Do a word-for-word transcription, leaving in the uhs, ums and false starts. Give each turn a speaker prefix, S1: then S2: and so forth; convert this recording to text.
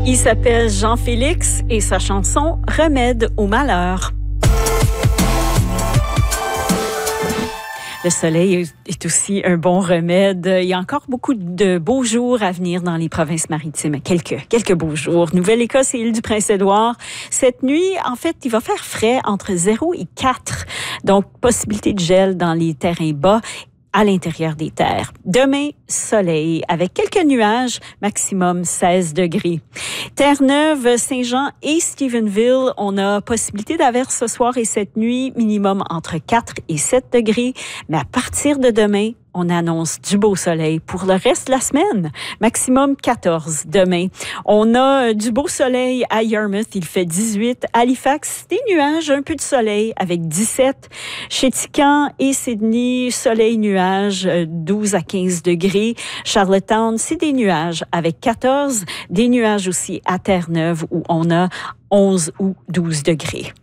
S1: Il s'appelle Jean-Félix et sa chanson « Remède au malheur ». Le soleil est aussi un bon remède. Il y a encore beaucoup de beaux jours à venir dans les provinces maritimes. Quelques, quelques beaux jours. Nouvelle-Écosse et île du Prince-Édouard. Cette nuit, en fait, il va faire frais entre zéro et quatre. Donc, possibilité de gel dans les terrains bas à l'intérieur des terres. Demain, soleil avec quelques nuages, maximum seize degrés. Terre-Neuve, Saint-Jean et Stephenville, on a possibilité d'averse ce soir et cette nuit, minimum entre quatre et sept degrés. Mais à partir de demain, on annonce du beau soleil pour le reste de la semaine. Maximum quatorze demain. On a du beau soleil à Yarmouth, il fait dix-huit. Halifax, des nuages, un peu de soleil avec dix-sept. Chez Tican et Sydney, soleil, nuages, douze à quinze degrés. Charlottetown, c'est des nuages avec quatorze. Des nuages aussi à Terre-Neuve où on a onze ou douze degrés.